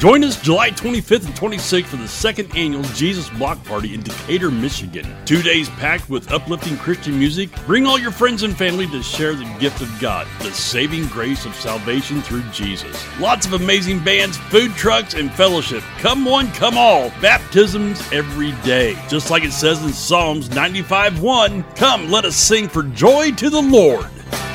Join us July 25th and 26th for the second annual Jesus Block Party in Decatur, Michigan. 2 days packed with uplifting Christian music. Bring all your friends and family to share the gift of God, the saving grace of salvation through Jesus. Lots of amazing bands, food trucks, and fellowship. Come one, come all. Baptisms every day. Just like it says in Psalms 95:1, come, let us sing for joy to the Lord.